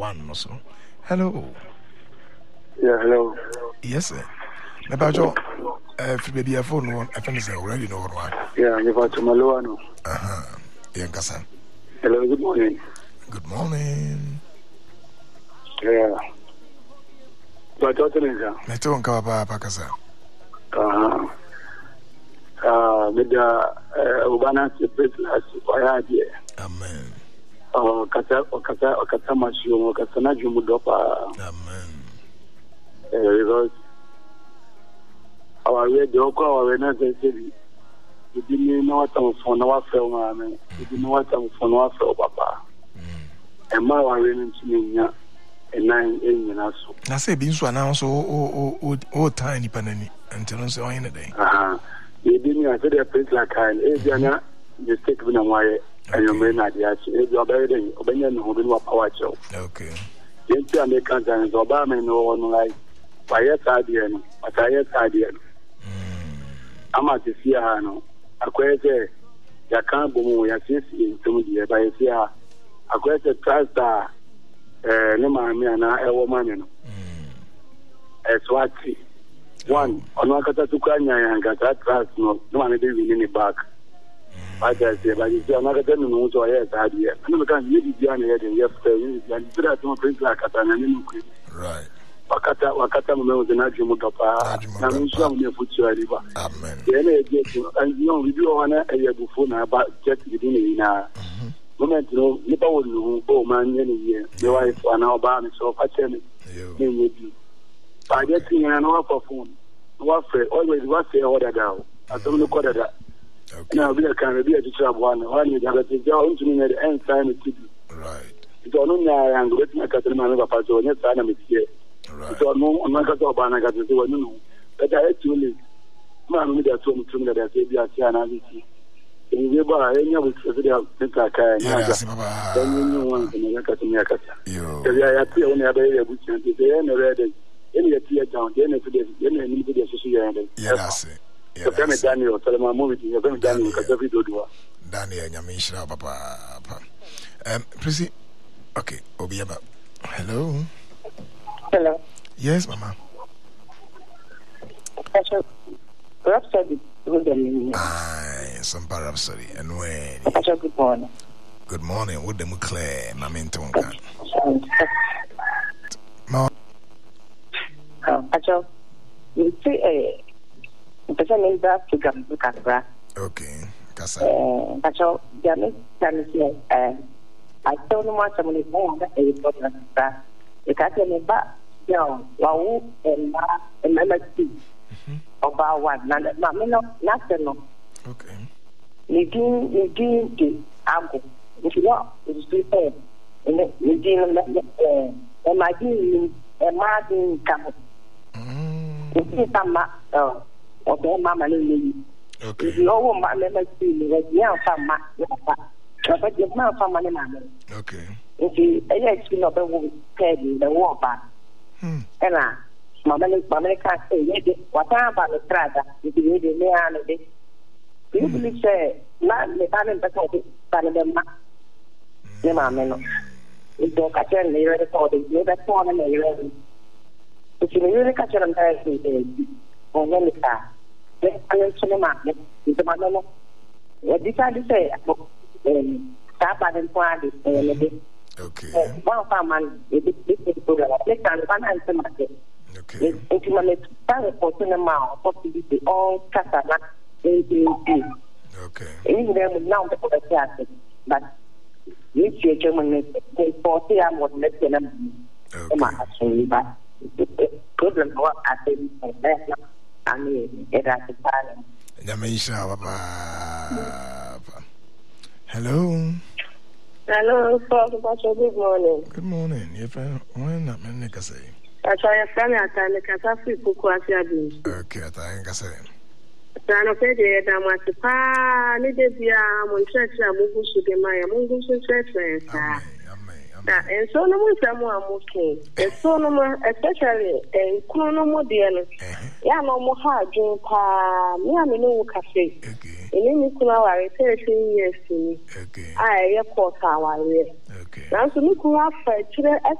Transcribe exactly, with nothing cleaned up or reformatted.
one also. Hello. Yeah, hello. Yes, sir. Maybe Joe, if maybe a phone one, I think it's already know one. Yeah, I'm about to Maluano. Uh huh. Yes, Hello, good morning. Good morning. Yeah. But what is it? I don't go about Pakasa. Uh, uh, with the Ubana Secret last Friday. Amen. Oh, Kata, Okata, Okatamashu, Okasanaju Mudopa. Amen. Because our radio, our Renata City, we didn't know what I'm for no film, we didn't know what I'm for no film, Papa. And my arrangement to me, and nine in also. I say, being so announced all tiny penny until so in a day. Uh-huh. You didn't have a place like I, Adriana, you stick with a wire, and you may not yet. It's your baby, Obanian, who will power show. Okay. Yes, I make contact Obama, no one like. By yes, idea, but I yes, idea. I'm at the Siano. I quite ya can't boom, ya see into the by Sia. I quite a trust that no man, and I a woman. As what one, on Wakata to Kanya and got that trust, no one is in the back. But I say, but you see, I'm not going to know what I yes, idea. I never can use the journey and yesterday, and did not think like a tan. Right. Wakata wakata mume uzenaji mudapa na mwisho mnefuti wa riba. Amen. Yene yetu and you know we do wana eyebufu na ba jet gidini ina. Moment no nipa wonu o man yene ye. The wife ana oba me so fa cheme. Yo. Ni yebi. Ba je tin na no for phone. No for always what say order down. Atom no order that. Okay. Na bi kan bi a tira bwana. Wani ja ga tija o ntumi na the end time to do. Right. Ito no nya yango wetin ka tiri ma me papa so nya sa na me tie. Right. So no, I'm not going to ban against the one. No, but I actually, man, we are talking to me that they be a analysis. And we buy any of the Pentaka. Yes, then you want to make a Yaka. You are only a very good chance. They are ready. Any tear down, then if there's any need to associate. Yes, yes. Daniel, tell my movie, you're going to Daniel because every do. Daniel, Yamisha, Papa. Um, Prissy, okay, Obiaba. Hello. Hello. Yes, Mama. Rhapsody. Aye, some Rhapsody. And when? Good morning. Good morning. With them clear, Mammy Tonga. Ma. Oh, you see a person in that to come to Casra. Okay. Casa. Pacho, Janet, Janet, I told him what someone is more than a important stuff. The Catholic back. Yo, wow, and ma, and my tea. About one, not no, nothing. Okay. You do, you do the apple. If you want, it's prepared. And then you do, and my dean, and my dean come. You see some, oh, or their mamma. Okay. If you all my member see, like, yeah, some, but you're not from money, mamma. Okay. If you, I actually know the woman paid you the war back. And I, Mamma, Mamma can't say, what about the Strada? If you need me on it, you believe, say, not the Banan Pacific, Panama. The Mamma. If you catch a layer recording, you better fall in a layer. If you really catch an entire or when it's that, then I will tell the market. It's a Mamma. What decided to say, stop at and find it. Okay. One farmer, it is good. Let's have one answer market. Okay. If you want to start a portion amount, possibly all Casana, okay. Even them now the other but this year, German, they forty am what less than a but the problem what I think I mean, it has a balance. Yamisha, hello. Hello, Father Pastor. Good morning. Good morning. If I want not many can say. I try a family at the Casafi Kukwasiabi. Okay, I think I say. Sanopede, Damatipa, Nidia, Monchurch, Mungusu, Maya, Mungusu, Church, and so no more someone moving. And so no more, especially a chronomodian. Ya no more hard drink, Miamino Cafe. And then you could our thirteen years to me. I airport our way. Okay. Now, so look who have